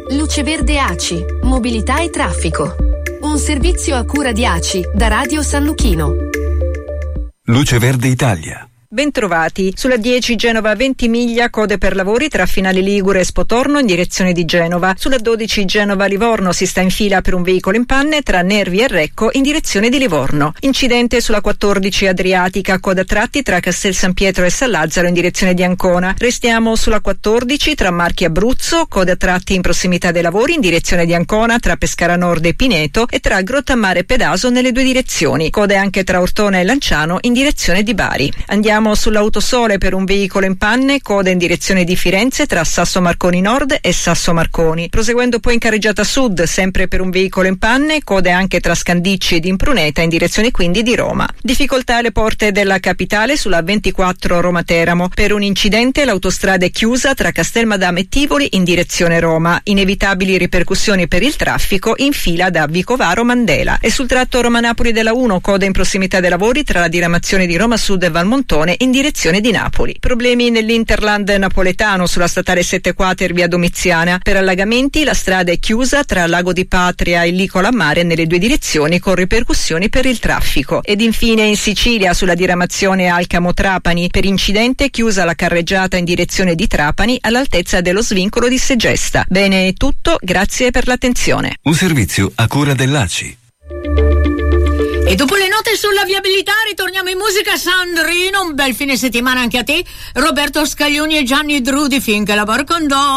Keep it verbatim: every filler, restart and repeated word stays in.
Luce Verde A C I, mobilità e traffico. Un servizio a cura di A C I da Radio San Luchino. Luce Verde Italia. Bentrovati. Sulla dieci Genova Ventimiglia, code per lavori tra Finale Ligure e Spotorno in direzione di Genova. Sulla dodici Genova Livorno si sta in fila per un veicolo in panne tra Nervi e Recco in direzione di Livorno. Incidente sulla quattordici Adriatica, coda tratti tra Castel San Pietro e San Lazzaro in direzione di Ancona. Restiamo sulla quattordici tra Marchi e Abruzzo, coda tratti in prossimità dei lavori in direzione di Ancona tra Pescara Nord e Pineto e tra Grottammare e Pedaso nelle due direzioni. Code anche tra Ortona e Lanciano in direzione di Bari. Andiamo sull'Autosole per un veicolo in panne, coda in direzione di Firenze tra Sasso Marconi Nord e Sasso Marconi. Proseguendo poi in carreggiata sud, sempre per un veicolo in panne, code anche tra Scandicci ed Impruneta in direzione quindi di Roma. Difficoltà alle porte della capitale sulla ventiquattro Roma-Teramo. Per un incidente l'autostrada è chiusa tra Castelmadama e Tivoli in direzione Roma. Inevitabili ripercussioni per il traffico in fila da Vicovaro Mandela. E sul tratto Roma-Napoli della uno, coda in prossimità dei lavori tra la diramazione di Roma Sud e Valmontone in direzione di Napoli. Problemi nell'Interland napoletano sulla statale sette Quater via Domiziana. Per allagamenti la strada è chiusa tra Lago di Patria e Licola Mare nelle due direzioni con ripercussioni per il traffico. Ed infine in Sicilia sulla diramazione Alcamo-Trapani per incidente chiusa la carreggiata in direzione di Trapani all'altezza dello svincolo di Segesta. Bene, è tutto, grazie per l'attenzione. Un servizio a cura dell'A C I. E dopo le note sulla viabilità ritorniamo in musica. Sandrino, un bel fine settimana anche a te. Roberto Scaglioni e Gianni Drudi finché la barca andò.